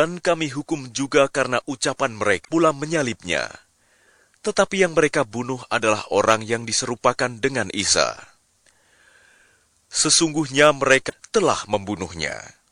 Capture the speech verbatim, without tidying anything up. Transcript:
Dan kami hukum juga karena ucapan mereka pula menyalibnya. Tetapi yang mereka bunuh adalah orang yang diserupakan dengan Isa. Sesungguhnya mereka telah membunuhnya.